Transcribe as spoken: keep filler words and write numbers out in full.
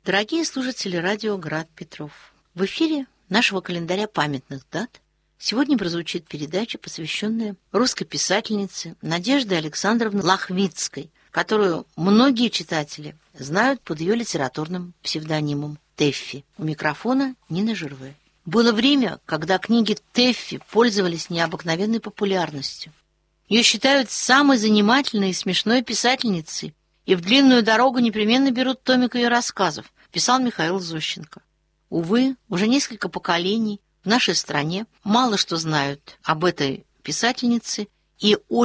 Дорогие слушатели радио «Град Петров», в эфире нашего календаря памятных дат сегодня прозвучит передача, посвященная русской писательнице Надежде Александровне Лохвицкой, которую многие читатели знают под ее литературным псевдонимом Тэффи. У микрофона Нина Жерве. Было время, когда книги Тэффи пользовались необыкновенной популярностью. Ее считают самой занимательной и смешной писательницей, и в длинную дорогу непременно берут томик ее рассказов, писал Михаил Зощенко. Увы, уже несколько поколений в нашей стране мало что знают об этой писательнице, и